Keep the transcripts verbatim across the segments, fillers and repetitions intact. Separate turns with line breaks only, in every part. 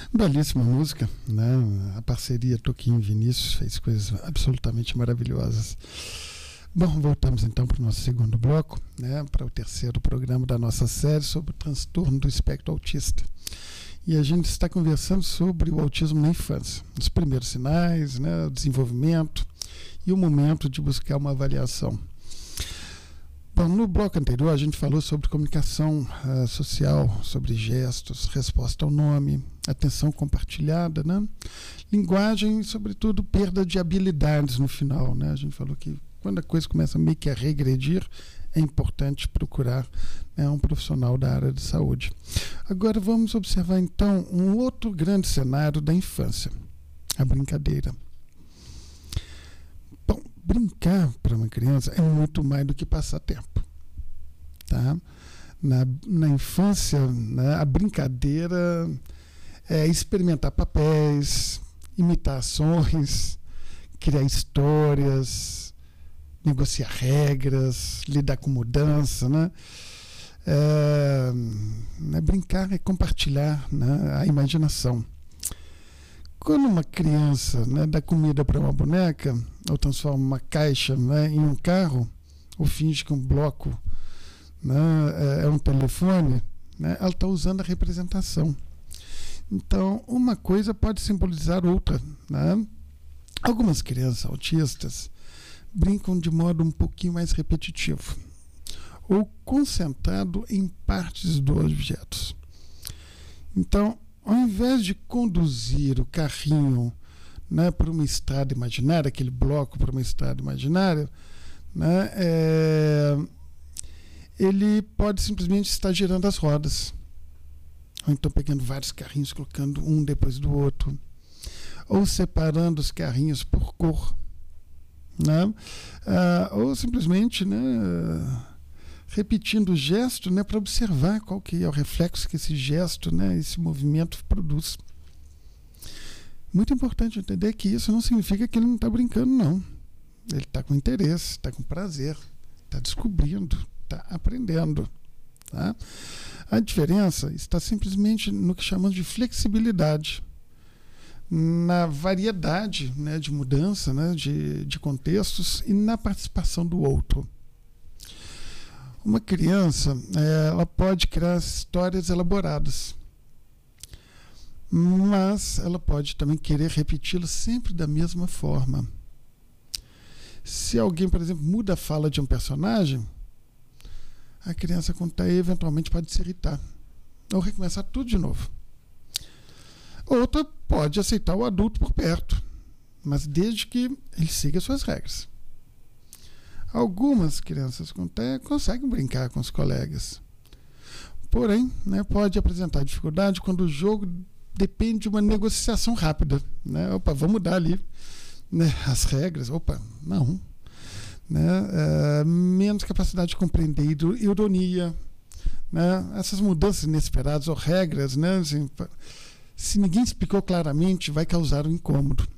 Belíssima música, né? A parceria Toquinho e Vinícius fez coisas absolutamente maravilhosas. Bom, voltamos então para o nosso segundo bloco, né? Para o terceiro programa da nossa série sobre o transtorno do espectro autista. E a gente está conversando sobre o autismo na infância, os primeiros sinais, né? O desenvolvimento e o momento de buscar uma avaliação. Bom, no bloco anterior a gente falou sobre comunicação uh, social, sobre gestos, resposta ao nome, atenção compartilhada, né? Linguagem e, sobretudo, perda de habilidades no final, né? A gente falou que quando a coisa começa meio que a regredir, é importante procurar, né, um profissional da área de saúde. Agora vamos observar então um outro grande cenário da infância, a brincadeira. Bom, brincar para uma criança é muito mais do que passar tempo. Tá? Na, na infância, né, a brincadeira é experimentar papéis, imitar ações, criar histórias, negociar regras, lidar com mudança. Né? É, né, brincar é compartilhar, né, a imaginação. Quando uma criança, né, dá comida para uma boneca, ou transforma uma caixa, né, em um carro, ou finge que um bloco, né, é um telefone, né, ela está usando a representação. Então, uma coisa pode simbolizar outra. Né? Algumas crianças autistas brincam de modo um pouquinho mais repetitivo, ou concentrado em partes dos objetos. Então, ao invés de conduzir o carrinho, né, para uma estrada imaginária, aquele bloco para uma estrada imaginária, né, é, ele pode simplesmente estar girando as rodas. Ou então pegando vários carrinhos, colocando um depois do outro. Ou separando os carrinhos por cor. Né? Ah, ou simplesmente, né, repetindo o gesto, né, para observar qual que é o reflexo que esse gesto, né, esse movimento produz. Muito importante entender que isso não significa que ele não está brincando, não. Ele está com interesse, está com prazer, está descobrindo, está aprendendo. Tá? A diferença está simplesmente no que chamamos de flexibilidade, na variedade, né, de mudança, né, de, de contextos e na participação do outro. Uma criança, é, ela pode criar histórias elaboradas, mas ela pode também querer repeti-las sempre da mesma forma. Se alguém, por exemplo, muda a fala de um personagem, a criança, quando está aí, eventualmente pode se irritar ou recomeçar tudo de novo. Outra pode aceitar o adulto por perto, mas desde que ele siga suas regras. Algumas crianças até conseguem brincar com os colegas. Porém, né, pode apresentar dificuldade quando o jogo depende de uma negociação rápida. Né? Opa, vamos mudar ali, né, as regras. Opa, não. Né? É, menos capacidade de compreender ironia. Né? Essas mudanças inesperadas ou regras, né, assim, se ninguém explicou claramente, vai causar um incômodo.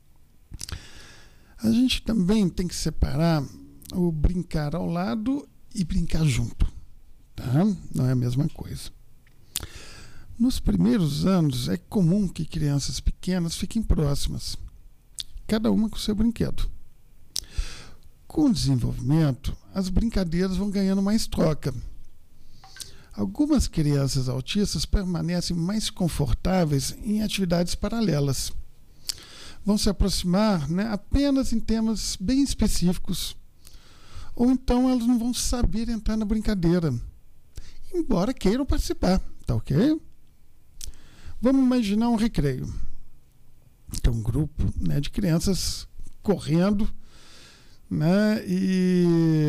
A gente também tem que separar o brincar ao lado e brincar junto. Tá? Não é a mesma coisa. Nos primeiros anos, é comum que crianças pequenas fiquem próximas, cada uma com seu brinquedo. Com o desenvolvimento, as brincadeiras vão ganhando mais troca. Algumas crianças autistas permanecem mais confortáveis em atividades paralelas. Vão se aproximar, né, apenas em temas bem específicos. Ou então elas não vão saber entrar na brincadeira, embora queiram participar. Tá ok? Vamos imaginar um recreio. Tem um grupo, né, de crianças correndo, né, e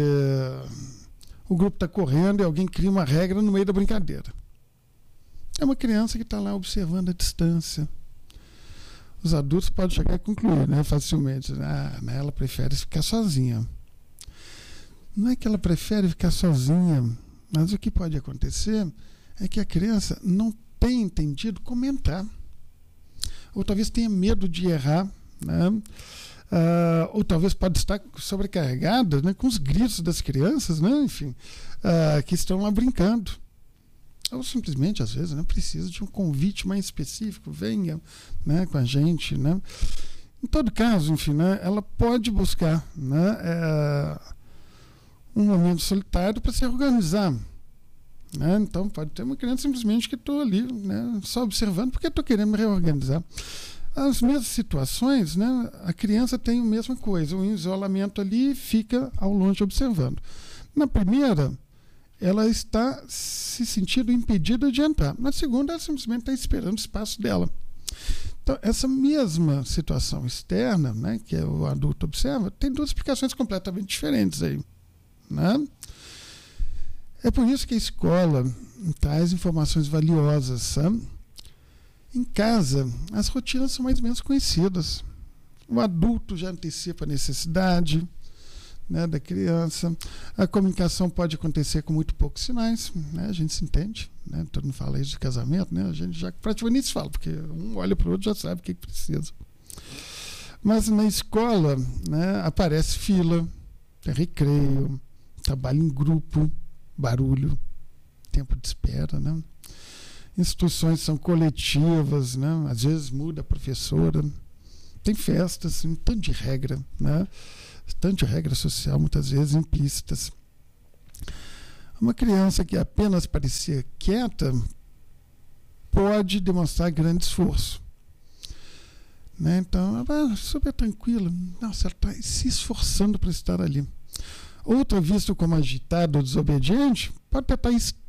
o grupo está correndo e alguém cria uma regra no meio da brincadeira. É uma criança que está lá observando a distância. Os adultos podem chegar a concluir, né, facilmente. Ah, ela prefere ficar sozinha. Não é que ela prefere ficar sozinha, mas o que pode acontecer é que a criança não tem entendido como entrar. Ou talvez tenha medo de errar, né? Uh, ou talvez pode estar sobrecarregada, né, com os gritos das crianças, né, enfim, uh, que estão lá brincando. ou simplesmente, às vezes, né, precisa de um convite mais específico, venha, né, com a gente, né? Em todo caso, enfim, né, ela pode buscar, né, é, um momento solitário para se organizar. Né? Então, pode ter uma criança simplesmente que estou ali, né, só observando porque estou querendo me reorganizar. As mesmas situações, né, a criança tem a mesma coisa, o isolamento ali fica ao longe observando. Na primeira, ela está se sentindo impedida de entrar. Na segunda, ela simplesmente está esperando o espaço dela. Então, essa mesma situação externa, né, que o adulto observa, tem duas explicações completamente diferentes aí. Né? É por isso que a escola traz informações valiosas, sabe? Em casa, as rotinas são mais ou menos conhecidas. O adulto já antecipa a necessidade, né, da criança. A comunicação pode acontecer com muito poucos sinais, né? A gente se entende, né? Todo mundo fala isso de casamento, né? A gente já praticamente se fala, porque um olha para o outro e já sabe o que, que precisa. Mas na escola, né, aparece fila, recreio, trabalho em grupo, barulho, tempo de espera, né? Instituições são coletivas, né? Às vezes muda a professora, tem festas, um tanto de regra, né? Tanto de regra social, muitas vezes implícitas. Uma criança que apenas parecia quieta pode demonstrar grande esforço. Né? Então, ela é super tranquila. Nossa, ela está se esforçando para estar ali. Outra, vista como agitada ou desobediente, pode estar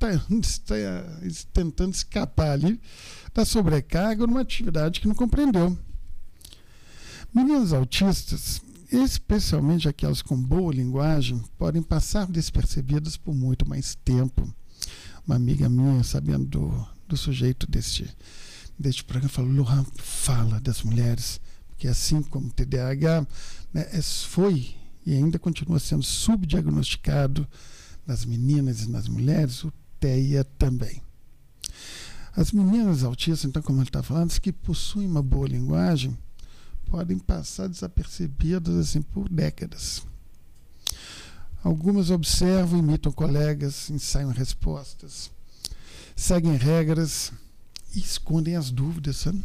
tentando escapar ali da sobrecarga numa atividade que não compreendeu. Meninas autistas, especialmente aquelas com boa linguagem, podem passar despercebidas por muito mais tempo. Uma amiga minha, sabendo do, do sujeito deste, deste programa, falou: Lohan, fala das mulheres, porque assim como o T D A H, né, foi e ainda continua sendo subdiagnosticado nas meninas e nas mulheres, o T E A também. As meninas autistas, então, como ele está falando, que possuem uma boa linguagem, podem passar desapercebidas assim, por décadas. Algumas observam, imitam colegas, ensaiam respostas, seguem regras e escondem as dúvidas, sabe?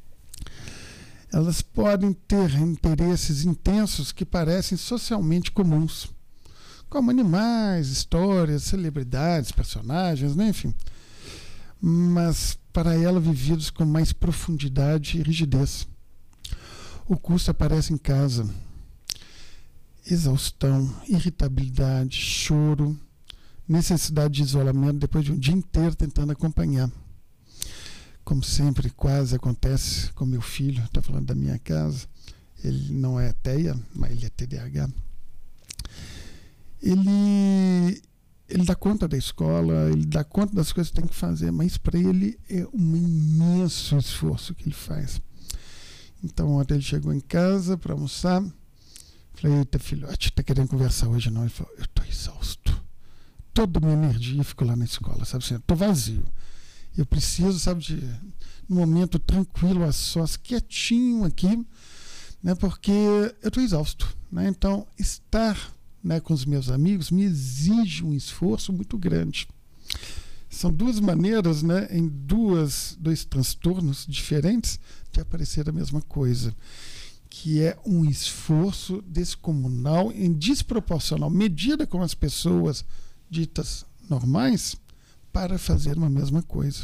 Elas podem ter interesses intensos que parecem socialmente comuns, como animais, histórias, celebridades, personagens, né? Enfim, mas para ela vividos com mais profundidade e rigidez. O custo aparece em casa: exaustão, irritabilidade, choro, necessidade de isolamento depois de um dia inteiro tentando acompanhar. Como sempre, quase acontece com meu filho, estou falando da minha casa. Ele não é T E A, mas ele é T D A H. Ele, ele dá conta da escola, ele dá conta das coisas que tem que fazer, mas para ele é um imenso esforço que ele faz. Então, ontem ele chegou em casa para almoçar. Falei: eita, filhote, tá querendo conversar hoje não? Ele falou: eu estou exausto. Toda a minha energia ficou lá na escola, sabe assim, eu estou vazio. Eu preciso, sabe, de um momento tranquilo, a sós, quietinho aqui, né, porque eu estou exausto. Né? Então, estar, né, com os meus amigos me exige um esforço muito grande. São duas maneiras, né, em duas, dois transtornos diferentes de aparecer a mesma coisa, que é um esforço descomunal, em desproporcional medida com as pessoas ditas normais, para fazer uma mesma coisa.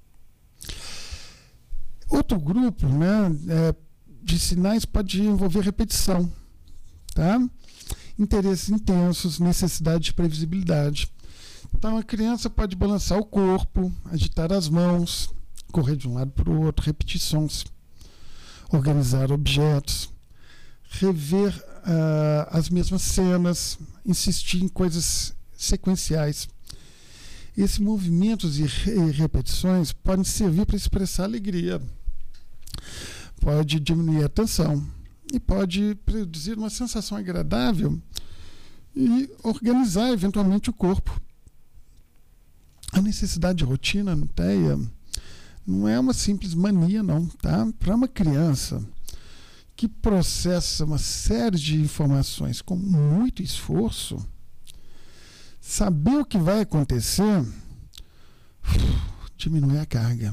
Outro grupo, né, é, de sinais pode envolver repetição, tá? Interesses intensos, necessidade de previsibilidade. Então a criança pode balançar o corpo, agitar as mãos, correr de um lado para o outro, repetir sons, organizar objetos, rever uh, as mesmas cenas, insistir em coisas sequenciais. Esses movimentos e repetições podem servir para expressar alegria, pode diminuir a tensão e pode produzir uma sensação agradável e organizar eventualmente o corpo. A necessidade de rotina no T E A não é uma simples mania, não, tá? Para uma criança que processa uma série de informações com muito esforço, saber o que vai acontecer diminuir a carga.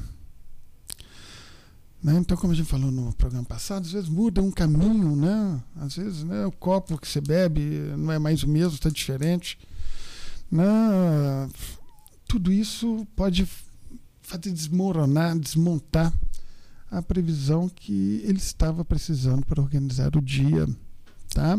Né? Então, como a gente falou no programa passado, às vezes muda um caminho, né? Às vezes, né, o copo que você bebe não é mais o mesmo, está diferente. Né? Tudo isso pode fazer desmoronar, desmontar a previsão que ele estava precisando para organizar o dia. Tá?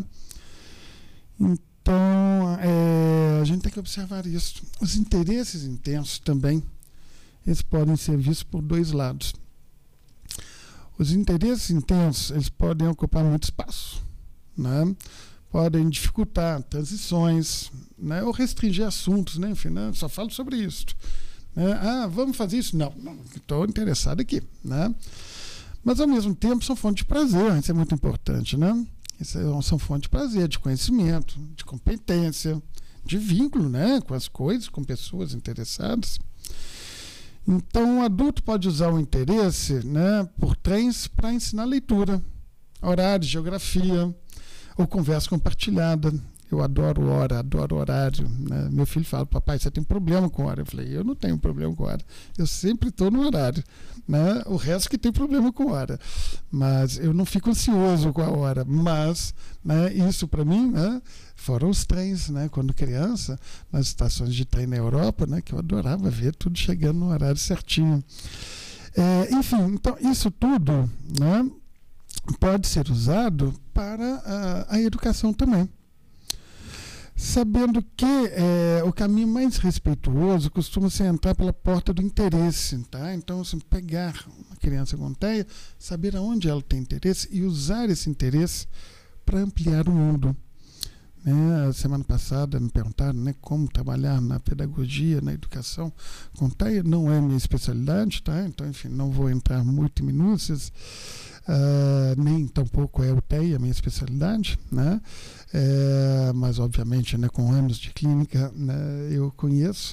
Então, é, a gente tem que observar isso. Os interesses intensos também, eles podem ser vistos por dois lados. Os interesses intensos, eles podem ocupar muito espaço, né? Podem dificultar transições, né? Ou restringir assuntos, né? Enfim, né? Só falo sobre isso. Né? Ah, vamos fazer isso? Não, não estou interessado aqui, né? Mas, ao mesmo tempo, são fontes de prazer, isso é muito importante, né? Isso é, são fontes de prazer, de conhecimento, de competência, de vínculo, né? Com as coisas, com pessoas interessadas. Então, o adulto pode usar o interesse, né, por trens para ensinar leitura, horário, geografia, ou conversa compartilhada. Eu adoro hora, adoro horário. Né? Meu filho fala, papai, você tem problema com hora? Eu falei, eu não tenho problema com hora. Eu sempre estou no horário. Né? O resto que tem problema com hora. Mas eu não fico ansioso com a hora. Mas, né, isso para mim, né, fora os trens, né, quando criança, nas estações de trem na Europa, né, que eu adorava ver tudo chegando no horário certinho. É, enfim, então isso tudo, né, pode ser usado para a, a educação também. Sabendo que é, o caminho mais respeituoso costuma ser entrar pela porta do interesse. Tá? Então, assim, pegar uma criança com TEA, saber aonde ela tem interesse e usar esse interesse para ampliar o mundo. Né? Semana passada me perguntaram, né, como trabalhar na pedagogia, na educação com TEA. Não é minha especialidade, tá? Então, enfim, não vou entrar muito em minúcias. Uh, nem tampouco é o TEA a minha especialidade, né? É, mas obviamente, né, com anos de clínica, né, eu conheço,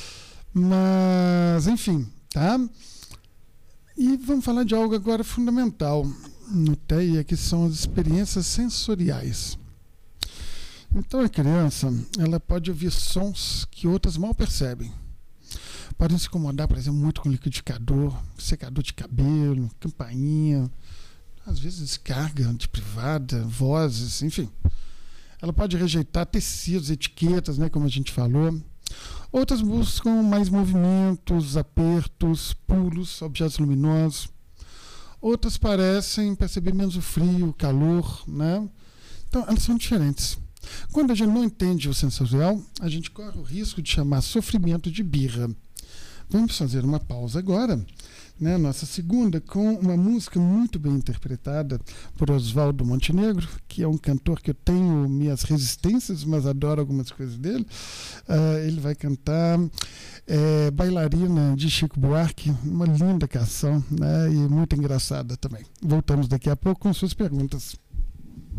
mas enfim, tá? E vamos falar de algo agora fundamental no TEA, que são as experiências sensoriais. Então a criança, ela pode ouvir sons que outras mal percebem. Podem se incomodar, por exemplo, muito com liquidificador, secador de cabelo, campainha, às vezes descarga de privada, vozes, enfim. Ela pode rejeitar tecidos, etiquetas, né, como a gente falou. Outras buscam mais movimentos, apertos, pulos, objetos luminosos. Outras parecem perceber menos o frio, o calor, né? Então, elas são diferentes. Quando a gente não entende o sensorial, a gente corre o risco de chamar sofrimento de birra. Vamos fazer uma pausa agora, né, nossa segunda, com uma música muito bem interpretada por Oswaldo Montenegro, que é um cantor que eu tenho minhas resistências, mas adoro algumas coisas dele. Uh, ele vai cantar é, Bailarina, de Chico Buarque, uma linda canção, né, e muito engraçada também. Voltamos daqui a pouco com suas perguntas.